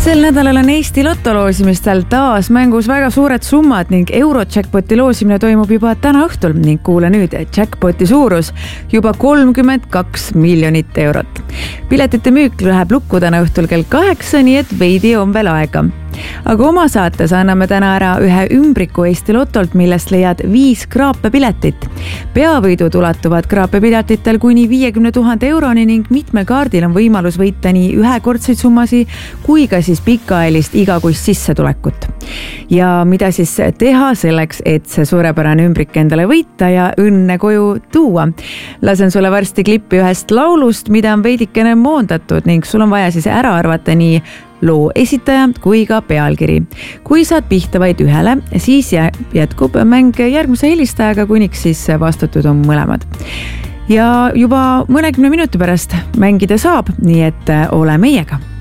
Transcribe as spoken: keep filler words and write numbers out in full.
Sel nädalal on Eesti lotoloosimistel taas mängus väga suured summad ning Eurojackpoti loosimine toimub juba täna õhtul ning kuule nüüd, jackpoti suurus juba kolmkümmend kaks miljonit eurot. Piletite müük läheb lukku täna õhtul kell kaheksa, nii et veidi on veel aega. Aga oma saates anname täna ära ühe ümbriku Eesti lotolt, millest leiad viis kraapepiletit. Peavõidud ulatuvad kraapepiletitel kuni viiekümne tuhande euroni ning mitmel kaardil on võimalus võita nii ühekordseid summasi kui ka siis pikaajalist igakuist sissetulekut. Ja mida siis teha selleks, et see suurepärane ümbrik endale võita ja õnne koju tuua? Lasen sulle varsti klippi ühest laulust, mida on veidikene moondatud ning sul on vaja siis ära arvata nii loo esitaja kui ka pealkiri. Kui saad pihta vaid ühele, siis jätkub mäng järgmise helistajaga, kuniks siis vastutud on mõlemad. Ja juba mõnekümne minuti pärast mängida saab, nii et ole meiega.